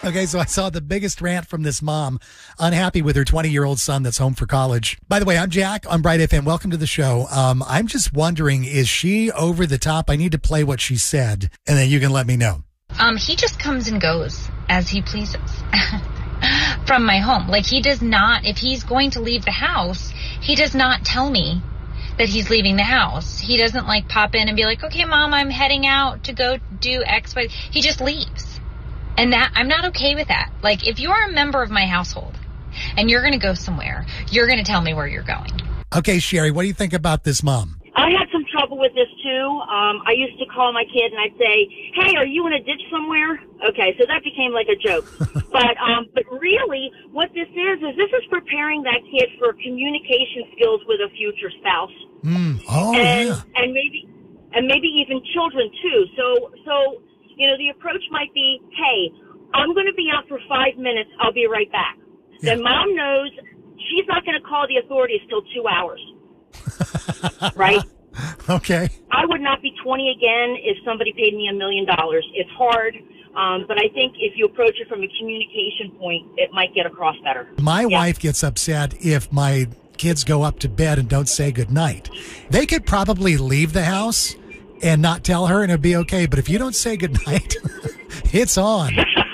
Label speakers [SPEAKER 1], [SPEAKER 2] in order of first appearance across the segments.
[SPEAKER 1] Okay, so I saw the biggest rant from this mom, unhappy with her 20-year-old son that's home for college. By the way, I'm Jack on Bright FM. Welcome to the show. I'm just wondering, is she over the top? I need to play what she said, and then you can let me know.
[SPEAKER 2] He just comes and goes as he pleases from my home. Like, he does not, if he's going to leave the house, he does not tell me that he's leaving the house. He doesn't, like, pop in and be like, okay, Mom, I'm heading out to go do X, Y. He just leaves. And that, I'm not okay with that. Like, if you're a member of my household and you're going to go somewhere, you're going to tell me where you're going.
[SPEAKER 1] Okay, Sherry, what do you think about this mom?
[SPEAKER 3] I had some trouble with this, too. I used to call my kid and I'd say, hey, are you in a ditch somewhere? Okay, so that became like a joke. But really, what this is preparing that kid for communication skills with a future spouse. And maybe even children, too. So, you know, the approach might be, hey, I'm going to be out for 5 minutes. I'll be right back. Yeah. Then Mom knows she's not going to call the authorities till 2 hours. Right?
[SPEAKER 1] Okay.
[SPEAKER 3] I would not be 20 again if somebody paid me $1 million. It's hard, but I think if you approach it from a communication point, it might get across better.
[SPEAKER 1] My wife gets upset if my kids go up to bed and don't say goodnight. They could probably leave the house and not tell her and it'd be okay. But if you don't say goodnight, it's on.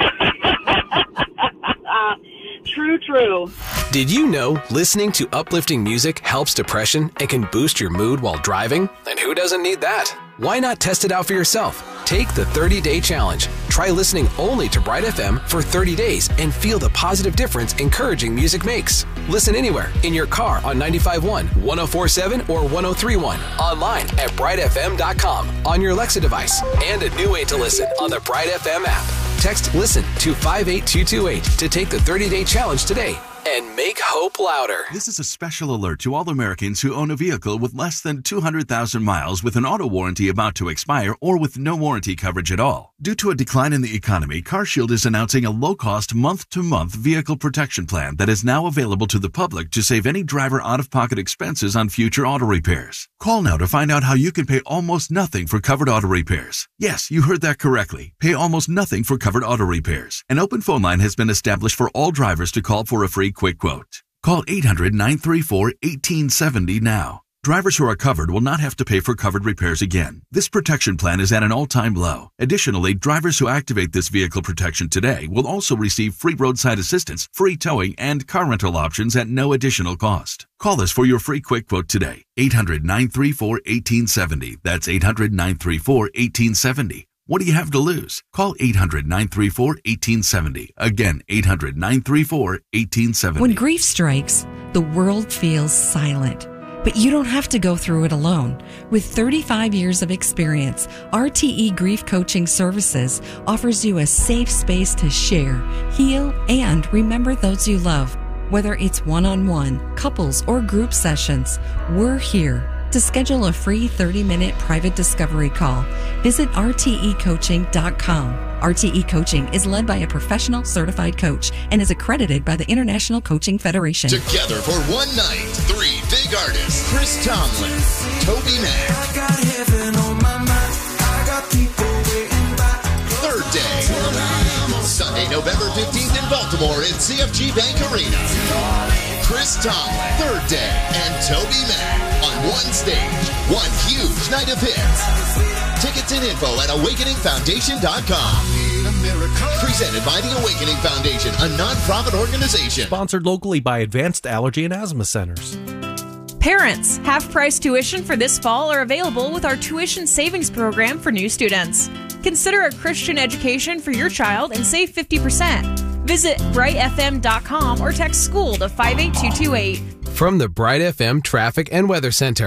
[SPEAKER 3] True.
[SPEAKER 4] Did you know listening to uplifting music helps depression and can boost your mood while driving? And who doesn't need that? Why not test it out for yourself? Take the 30-day challenge. Try listening only to Bright FM for 30 days and feel the positive difference encouraging music makes. Listen anywhere, in your car on 95.1, 104.7, or 103.1. Online at brightfm.com, on your Alexa device, and a new way to listen on the Bright FM app. Text LISTEN to 58228 to take the 30-day challenge today and make hope louder.
[SPEAKER 5] This is a special alert to all Americans who own a vehicle with less than 200,000 miles with an auto warranty about to expire or with no warranty coverage at all. Due to a decline in the economy, CarShield is announcing a low-cost month-to-month vehicle protection plan that is now available to the public to save any driver out-of-pocket expenses on future auto repairs. Call now to find out how you can pay almost nothing for covered auto repairs. Yes, you heard that correctly. Pay almost nothing for covered auto repairs. An open phone line has been established for all drivers to call for a free quick quote. Call 800-934-1870 now. Drivers who are covered will not have to pay for covered repairs again. This protection plan is at an all-time low. Additionally, drivers who activate this vehicle protection today will also receive free roadside assistance, free towing, and car rental options at no additional cost. Call us for your free quick quote today. 800-934-1870. That's 800-934-1870. What do you have to lose? Call 800-934-1870. Again, 800-934-1870.
[SPEAKER 6] When grief strikes, the world feels silent. But you don't have to go through it alone. With 35 years of experience, RTE Grief Coaching Services offers you a safe space to share, heal, and remember those you love. Whether it's one-on-one, couples, or group sessions, we're here. To schedule a free 30-minute private discovery call, visit rtecoaching.com. RTE Coaching is led by a professional certified coach and is accredited by the International Coaching Federation.
[SPEAKER 7] Together for one night, 3 big artists: Chris Tomlin, Toby Mac. Third Day, Sunday, November 15th in Baltimore at CFG Bank Arena. Chris Tomlin, Third Day, and Toby Mac on one stage. One huge night of hits. Tickets and info at awakeningfoundation.com. Presented by the Awakening Foundation, a non-profit organization.
[SPEAKER 8] Sponsored locally by Advanced Allergy and Asthma Centers.
[SPEAKER 9] Parents, half-price tuition for this fall are available with our tuition savings program for new students. Consider a Christian education for your child and save 50%. Visit brightfm.com or text SCHOOL to 58228.
[SPEAKER 4] From the Bright FM Traffic and Weather Center.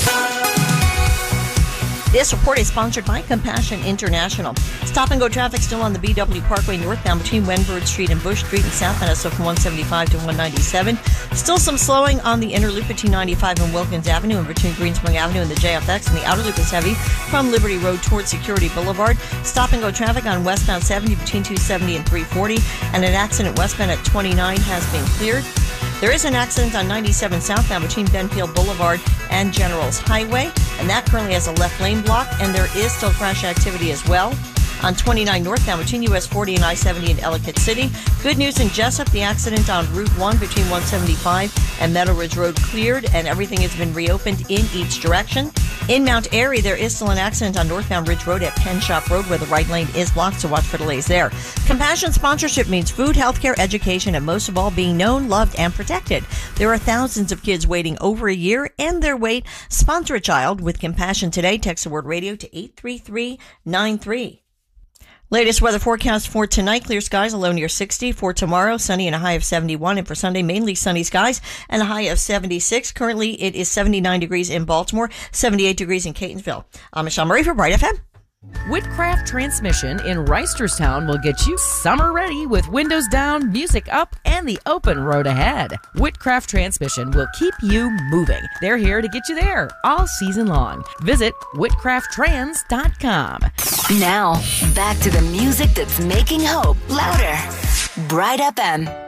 [SPEAKER 10] This report is sponsored by Compassion International. Stop-and-go traffic still on the BW Parkway northbound between Wenbird Street and Bush Street and southbound, so from 175 to 197. Still some slowing on the inner loop between 95 and Wilkins Avenue and between Greenspring Avenue and the JFX, and the outer loop is heavy from Liberty Road towards Security Boulevard. Stop-and-go traffic on westbound 70 between 270 and 340, and an accident westbound at 29 has been cleared. There is an accident on 97 southbound between Benfield Boulevard and Generals Highway, and that currently has a left lane block, and there is still crash activity as well. on 29 northbound between US 40 and I-70 in Ellicott City. Good news in Jessup, the accident on Route 1 between 175 and Meadow Ridge Road cleared, and everything has been reopened in each direction. In Mount Airy, there is still an accident on northbound Ridge Road at Penn Shop Road where the right lane is blocked, so watch for delays there. Compassion sponsorship means food, healthcare, education, and most of all, being known, loved, and protected. There are thousands of kids waiting over a year and their wait. Sponsor a child with Compassion today. Text the word radio to 83393. Latest weather forecast for tonight, clear skies, a low near 60. For tomorrow, sunny and a high of 71. And for Sunday, mainly sunny skies and a high of 76. Currently, it is 79 degrees in Baltimore, 78 degrees in Catonsville. I'm Michelle Murray for Bright FM.
[SPEAKER 11] Whitcraft Transmission in Reisterstown will get you summer ready with windows down, music up, and the open road ahead. Whitcraft Transmission will keep you moving. They're here to get you there all season long. Visit whitcrafttrans.com.
[SPEAKER 12] Now, back to the music that's making hope louder. Bright FM.